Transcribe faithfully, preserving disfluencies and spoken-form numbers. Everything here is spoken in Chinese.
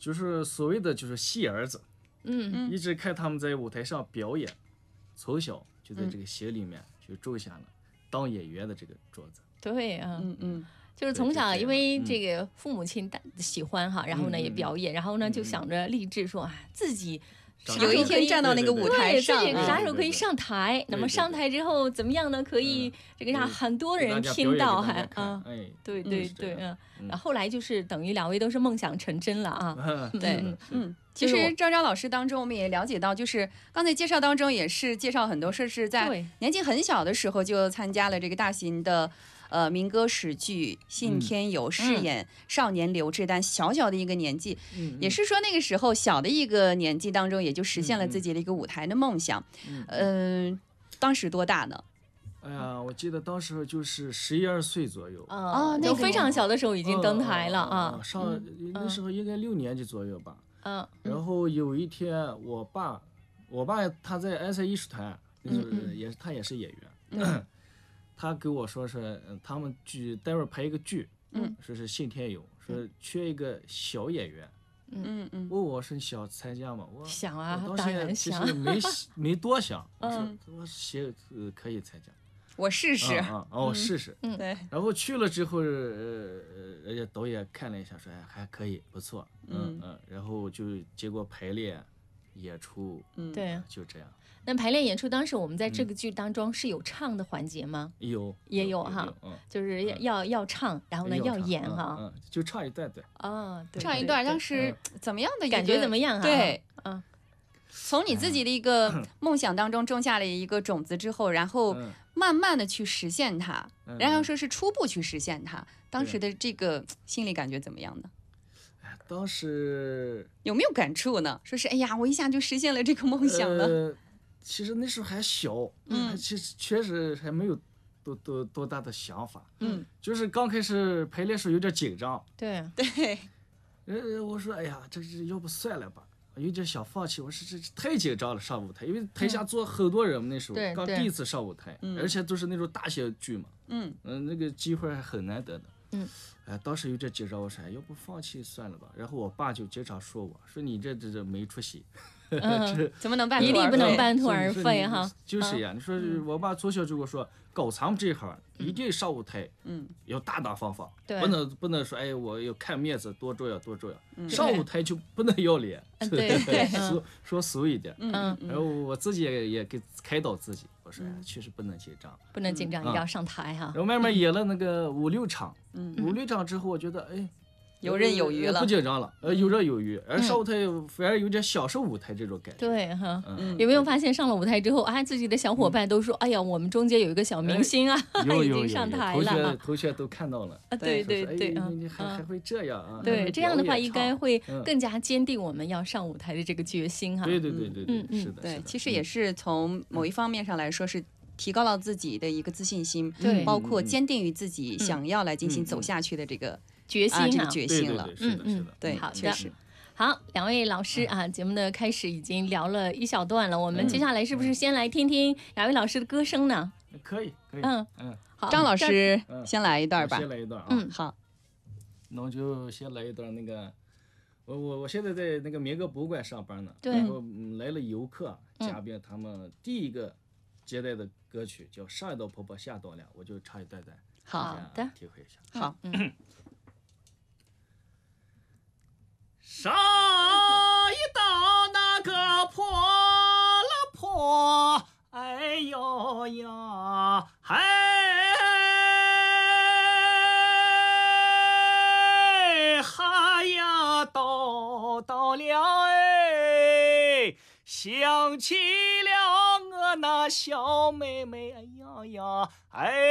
就是所谓的就是戏儿子， 嗯， 一直看他们在舞台上表演，从小就在这个心里面就种下了当演员的这个种子。 对啊， 嗯嗯。 就是从小，因为嗯这个父母亲喜欢哈，然后呢也表演，然后呢就想着立志说啊，自己有一天站到那个舞台上， 自己啥时候可以上台？那么上台之后怎么样呢？可以这个让很多人听到，还啊，对对对，嗯。然后后来就是等于两位都是梦想成真了啊， 对，嗯。其实张张老师当中，我们也了解到，就是刚才介绍当中也是介绍很多，说是在年纪很小的时候就参加了这个大型的。呃，民歌史剧《信天游》饰演少年刘志丹，小小的一个年纪， 嗯、 也是说那个时候小的一个年纪当中，也就实现了自己的一个舞台的梦想。嗯、呃，当时多大呢？ 哎呀，我记得当时就是十一二岁左右。 哦，就非常小的时候已经登台了啊。 哦、上、嗯、那时候应该六年级左右吧。 嗯。 然后有一天，我爸，我爸他在安塞艺术团，就是也是他也是演员。嗯他跟我说是，他们剧待会儿拍一个剧，嗯，说是信天游，说缺一个小演员， 嗯嗯， 问我是想参加吗？我想啊， 我当时其实没没多想，我说我写呃可以参加， 我试试啊啊，我试试， 嗯对， 然后去了之后，呃，人家导演看了一下，说哎还可以，不错，嗯嗯，然后就结果排练。演出， 嗯，对， 就这样。 那排练演出，当时我们在这个剧当中是有唱的环节吗？ 有， 也有哈，就是要要唱，然后呢要演哈， 嗯，就唱一段对。 哦， 唱一段，当时怎么样的感觉怎么样哈？ 对，嗯，从你自己的一个梦想当中种下了一个种子之后，然后慢慢的去实现它，然后说是初步去实现它，当时的这个心理感觉怎么样呢？ 当时有没有感触呢？说是哎呀，我一下就实现了这个梦想了。 呃、其实那时候还小，嗯，其实确实还没有多多多大的想法， 嗯， 就是刚开始排练时候有点紧张， 对对， 呃，我说哎呀，这是要不算了吧，有点想放弃。我说这太紧张了，上舞台，因为台下坐很多人，那时候刚第一次上舞台，而且都是那种大型剧嘛， 嗯嗯，那个机会还很难得的。 嗯， 哎，当时有点紧张，我说要不放弃算了吧。然后我爸就经常说我说你这这这没出息， 嗯，怎么能半途而废？ 一定不能半途而废哈。 就是呀，你说我爸从小就跟我说，搞咱们这一行一定上舞台，嗯，要大大方方，不能不能说哎我要看面子多重要多重要，上舞台就不能要脸， 对对， 俗说俗一点， 嗯， 然后我自己也也给开导自己。我说确实不能紧张， 不能紧张，一定要上台哈。 然后慢慢演了那个五六场，五六场之后，我觉得哎， 游刃有余了， 不紧张了，呃，游刃有余，而上舞台反而有点享受舞台这种感觉。 对哈，有没有发现上了舞台之后，啊，自己的小伙伴都说，哎呀，我们中间有一个小明星啊，已经上台了， 同学同学都看到了。 啊，对对对， 你还还会这样啊？ 对，这样的话应该会更加坚定我们要上舞台的这个决心哈。 对对对对对，是的。 对，其实也是从某一方面上来说是。提高了自己的一个自信心， 对， 包括坚定于自己想要来进行走下去的这个决心啊， 这个决心了。 嗯嗯， 对， 好确实。 好，两位老师啊，节目的开始已经聊了一小段了，我们接下来是不是先来听听两位老师的歌声呢？ 可以，可以。 嗯嗯， 好，张老师先来一段吧。 先来一段啊。 嗯， 好。 那我就先来一段那个，我我我现在在那个民歌博物馆上班呢， 对， 然后来了游客嘉宾，他们第一个接待的歌曲叫《上一道婆婆下道凉》，我就唱一段段， 好的， 体会一下。 好， 嗯。 上一道那个破了破，哎呦呀，哎哈呀，道道了哎，想起了我那小妹妹，哎呀呀，哎。